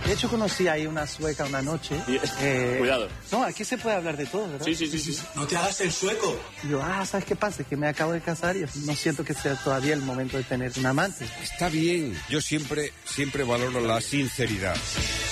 De hecho, conocí ahí una sueca una noche. Cuidado. No, aquí se puede hablar de todo, ¿verdad? Sí. No te hagas el sueco. Y yo, ¿sabes qué pasa? Que me acabo de casar y no siento que sea todavía el momento de tener un amante. Está bien. Yo siempre valoro la sinceridad.